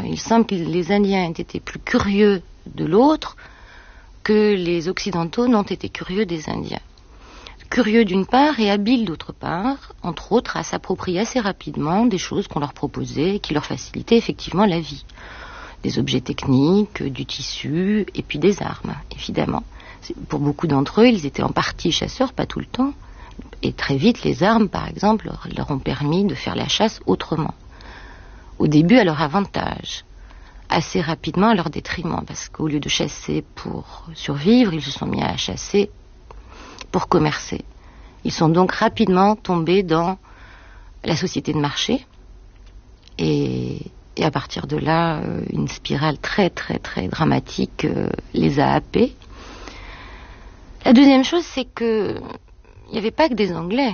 il semble que les Indiens aient été plus curieux de l'autre que les Occidentaux n'ont été curieux des Indiens. Curieux d'une part et habiles d'autre part, entre autres à s'approprier assez rapidement des choses qu'on leur proposait et qui leur facilitaient effectivement la vie. Des objets techniques, du tissu et puis des armes, évidemment. Pour beaucoup d'entre eux, ils étaient en partie chasseurs, pas tout le temps. Et très vite, les armes, par exemple, leur ont permis de faire la chasse autrement. Au début, à leur avantage. Assez rapidement, à leur détriment. Parce qu'au lieu de chasser pour survivre, ils se sont mis à chasser pour commercer. Ils sont donc rapidement tombés dans la société de marché. Et à partir de là, une spirale très, très, très dramatique les a happés. La deuxième chose, c'est que il n'y avait pas que des Anglais.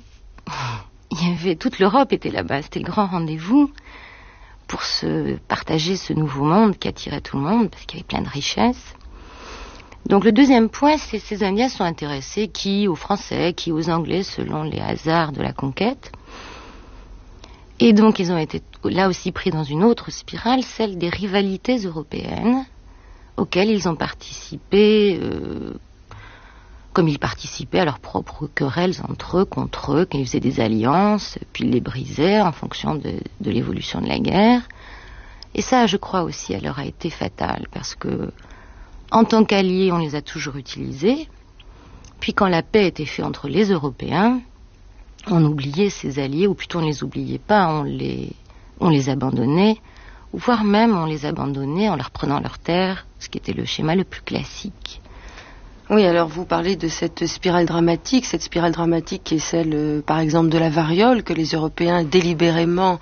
Il y avait toute l'Europe était là-bas. C'était le grand rendez-vous pour se partager ce nouveau monde qui attirait tout le monde, parce qu'il y avait plein de richesses. Donc le deuxième point, c'est que ces Indiens sont intéressés qui aux Français, qui aux Anglais, selon les hasards de la conquête. Et donc ils ont été là aussi pris dans une autre spirale, celle des rivalités européennes, auxquelles ils ont participé, comme ils participaient à leurs propres querelles entre eux, contre eux, quand ils faisaient des alliances, puis ils les brisaient en fonction de l'évolution de la guerre. Et ça, je crois aussi, elle leur a été fatale, parce que en tant qu'alliés, on les a toujours utilisés. Puis quand la paix était faite entre les Européens, on oubliait ces alliés, ou plutôt on ne les oubliait pas, on les abandonnait, ou voire même on les abandonnait en leur prenant leurs terres, ce qui était le schéma le plus classique. Oui, alors vous parlez de cette spirale dramatique qui est celle, par exemple, de la variole, que les Européens délibérément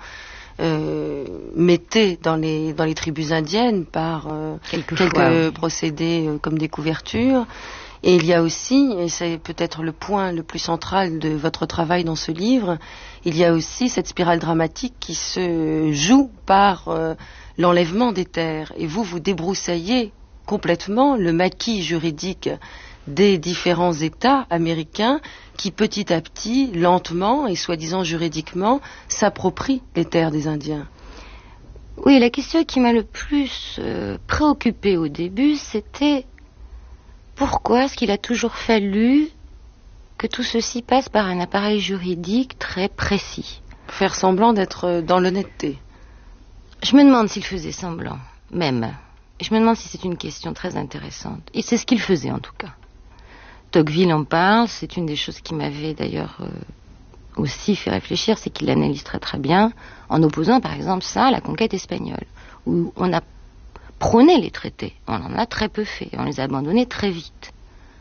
mettaient dans les tribus indiennes par quelques procédés comme des couvertures. Et il y a aussi, et c'est peut-être le point le plus central de votre travail dans ce livre, il y a aussi cette spirale dramatique qui se joue par l'enlèvement des terres. Et vous débroussaillez complètement le maquis juridique des différents États américains qui petit à petit, lentement et soi-disant juridiquement, s'approprient les terres des Indiens. Oui, la question qui m'a le plus préoccupée au début, c'était pourquoi est-ce qu'il a toujours fallu que tout ceci passe par un appareil juridique très précis. Faire semblant d'être dans l'honnêteté. Je me demande s'il faisait semblant, même. Et je me demande si c'est une question très intéressante. Et c'est ce qu'il faisait en tout cas. Tocqueville en parle, c'est une des choses qui m'avait d'ailleurs aussi fait réfléchir, c'est qu'il l'analyse très très bien, en opposant par exemple ça à la conquête espagnole, où on a prôné les traités, on en a très peu fait, on les a abandonnés très vite.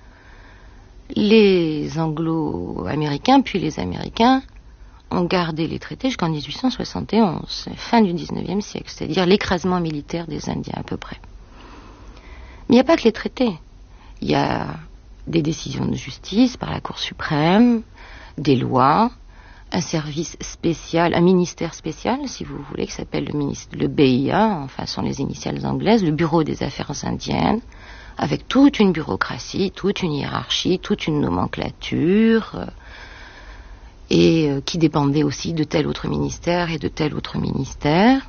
Les Anglo-Américains, puis les Américains, ont gardé les traités jusqu'en 1871, fin du 19e siècle, c'est-à-dire l'écrasement militaire des Indiens à peu près. Mais il n'y a pas que les traités. Il y a des décisions de justice par la Cour suprême, des lois, un service spécial, un ministère spécial, si vous voulez, qui s'appelle le BIA, enfin sont les initiales anglaises, le Bureau des Affaires indiennes, avec toute une bureaucratie, toute une hiérarchie, toute une nomenclature, et qui dépendait aussi de tel autre ministère et de tel autre ministère.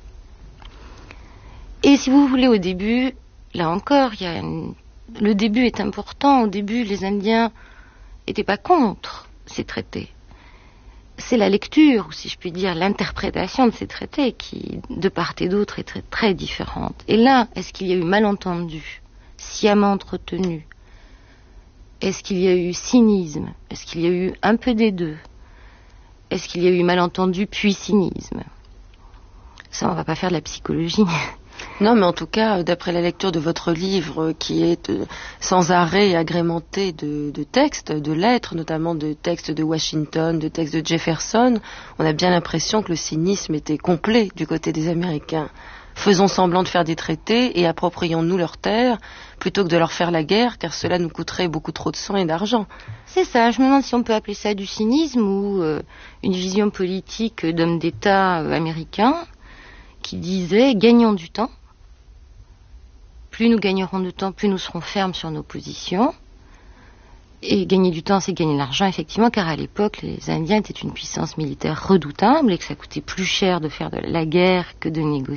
Et si vous voulez, au début, là encore, le début est important. Au début, les Indiens n'étaient pas contre ces traités. C'est la lecture, ou si je puis dire, l'interprétation de ces traités qui, de part et d'autre, est très, très différente. Et là, est-ce qu'il y a eu malentendu, sciemment entretenu? Est-ce qu'il y a eu cynisme? Est-ce qu'il y a eu un peu des deux? Est-ce qu'il y a eu malentendu puis cynisme? Ça, on va pas faire de la psychologie. Non, mais en tout cas, d'après la lecture de votre livre, qui est sans arrêt agrémenté de textes, de lettres, notamment de textes de Washington, de textes de Jefferson, on a bien l'impression que le cynisme était complet du côté des Américains. Faisons semblant de faire des traités et approprions-nous leurs terres plutôt que de leur faire la guerre, car cela nous coûterait beaucoup trop de sang et d'argent. C'est ça, je me demande si on peut appeler ça du cynisme ou une vision politique d'hommes d'État américains qui disait « gagnons du temps ». Plus nous gagnerons de temps, plus nous serons fermes sur nos positions. Et gagner du temps, c'est gagner de l'argent, effectivement, car à l'époque, les Indiens étaient une puissance militaire redoutable et que ça coûtait plus cher de faire de la guerre que de négocier.